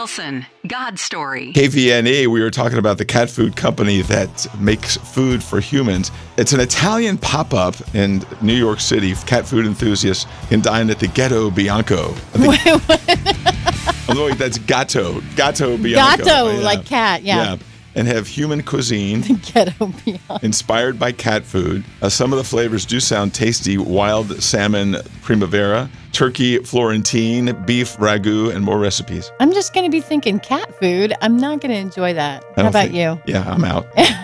Wilson, God Story. KVNE, we were talking about the cat food company that makes food for humans. It's an Italian pop-up in New York City. Cat food enthusiasts can dine at the Ghetto Bianco. Wait, that's Gatto. Gatto Bianco. Gatto, like cat, yeah. And have human cuisine Ghetto Bianco. inspired by cat food. Some of the flavors do sound tasty. Wild salmon primavera, turkey Florentine, beef ragu, and more recipes. I'm just going to be thinking cat food. I'm not going to enjoy that. How about you? Yeah, I'm out.